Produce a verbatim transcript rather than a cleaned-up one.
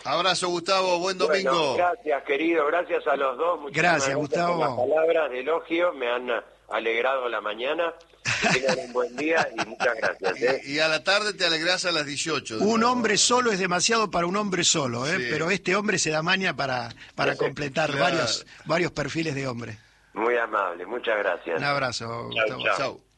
Abrazo, Gustavo, buen domingo. Bueno, gracias, querido, gracias a los dos. Muchísimas Gracias, gracias Gustavo. por las palabras de elogio, me han alegrado la mañana. Que tengan un buen día y muchas gracias. ¿eh? Y, y a la tarde te alegrás a las dieciocho. Un hombre solo es demasiado para un hombre solo, ¿eh? Sí. Pero este hombre se da maña para, para completar Claro. varios, varios perfiles de hombre. Muy amable, muchas gracias. Un abrazo, Chau, Gustavo. chau. Chau.